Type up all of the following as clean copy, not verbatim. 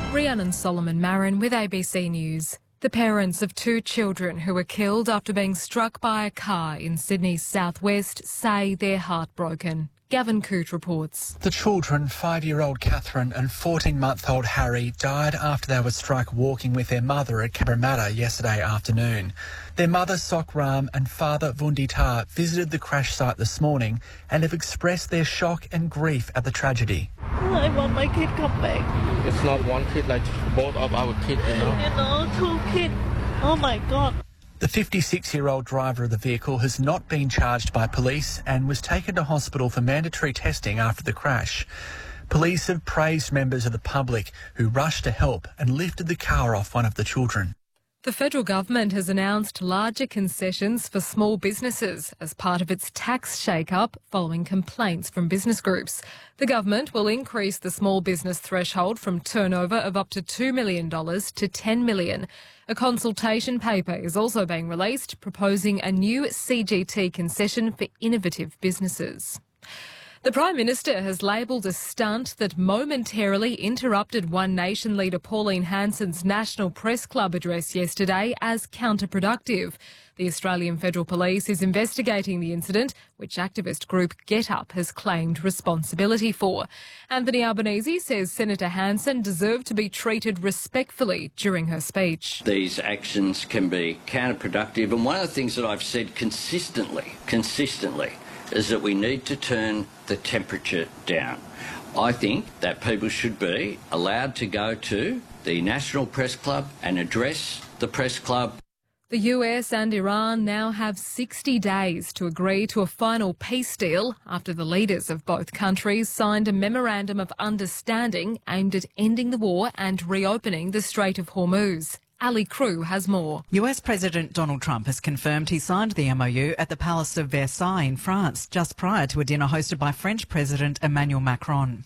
Rhiannon Solomon Marin with ABC News. The parents of two children who were killed after being struck by a car in Sydney's southwest say they're heartbroken. Gavin Coote reports. The children, 5-year-old Catherine and 14-month-old Harry, died after they were struck walking with their mother at Cabramatta yesterday afternoon. Their mother, Sok Ram, and father, Vundi Tar, visited the crash site this morning and have expressed their shock and grief at the tragedy. I want my kid come back. It's not one kid, like both of our kids, Two kids. Oh my God. The 56-year-old driver of the vehicle has not been charged by police and was taken to hospital for mandatory testing after the crash. Police have praised members of the public who rushed to help and lifted the car off one of the children. The federal government has announced larger concessions for small businesses as part of its tax shake-up following complaints from business groups. The government will increase the small business threshold from turnover of up to $2 million to $10 million. A consultation paper is also being released proposing a new CGT concession for innovative businesses. The Prime Minister has labelled a stunt that momentarily interrupted One Nation leader Pauline Hanson's National Press Club address yesterday as counterproductive. The Australian Federal Police is investigating the incident, which activist group Get Up has claimed responsibility for. Anthony Albanese says Senator Hanson deserved to be treated respectfully during her speech. These actions can be counterproductive, and one of the things that I've said consistently, is that we need to turn the temperature down. I think that people should be allowed to go to the National Press Club and address the press club. The US and Iran now have 60 days to agree to a final peace deal after the leaders of both countries signed a memorandum of understanding aimed at ending the war and reopening the Strait of Hormuz. Ali Crew has more. US President Donald Trump has confirmed he signed the MOU at the Palace of Versailles in France just prior to a dinner hosted by French President Emmanuel Macron.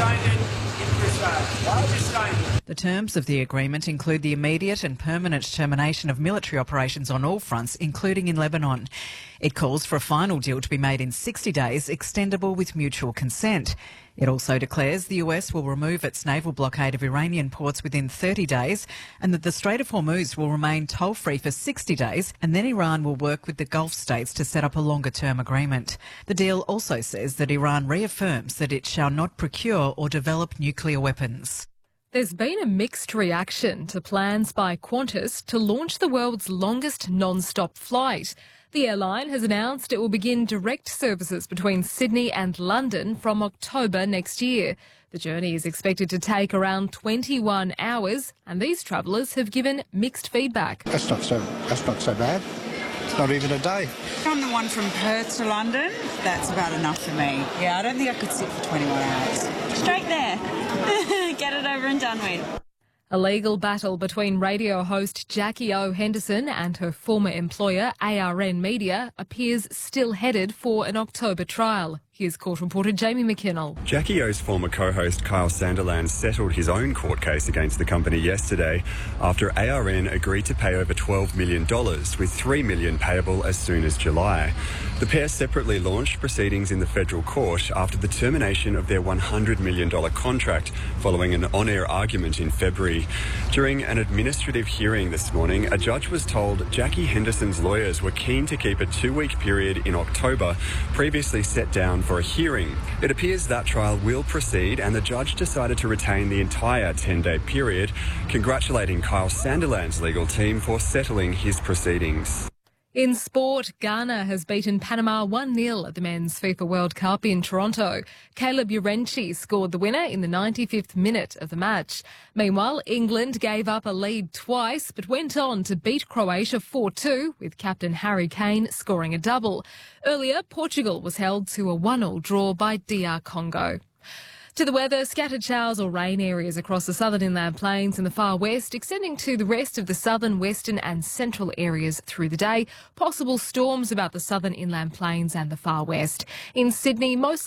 The terms of the agreement include the immediate and permanent termination of military operations on all fronts, including in Lebanon. It calls for a final deal to be made in 60 days, extendable with mutual consent. It also declares the US will remove its naval blockade of Iranian ports within 30 days and that the Strait of Hormuz will remain toll-free for 60 days, and then Iran will work with the Gulf states to set up a longer-term agreement. The deal also says that Iran reaffirms that it shall not procure or develop nuclear weapons. There's been a mixed reaction to plans by Qantas to launch the world's longest non-stop flight. The airline has announced it will begin direct services between Sydney and London from October next year. The journey is expected to take around 21 hours, and these travellers have given mixed feedback. That's not so bad. It's not even a day. On the one from Perth to London, that's about enough for me. Yeah, I don't think I could sit for 21 hours. Straight there. Get it over and done with. A legal battle between radio host Jackie O. Henderson and her former employer, ARN Media, appears still headed for an October trial. Here's court reporter Jamie McKinnell. Jackie O's former co-host Kyle Sandilands settled his own court case against the company yesterday after ARN agreed to pay over $12 million, with $3 million payable as soon as July. The pair separately launched proceedings in the federal court after the termination of their $100 million contract following an on-air argument in February. During an administrative hearing this morning, a judge was told Jackie Henderson's lawyers were keen to keep a 2-week period in October, previously set down for a hearing. It appears that trial will proceed, and the judge decided to retain the entire 10-day period, congratulating Kyle Sandilands' legal team for settling his proceedings. In sport, Ghana has beaten Panama 1-0 at the Men's FIFA World Cup in Toronto. Caleb Urenchi scored the winner in the 95th minute of the match. Meanwhile, England gave up a lead twice but went on to beat Croatia 4-2, with captain Harry Kane scoring a double. Earlier, Portugal was held to a 1-1 draw by DR Congo. To the weather, scattered showers or rain areas across the southern inland plains and the far west, extending to the rest of the southern, western and central areas through the day. Possible storms about the southern inland plains and the far west. In Sydney, mostly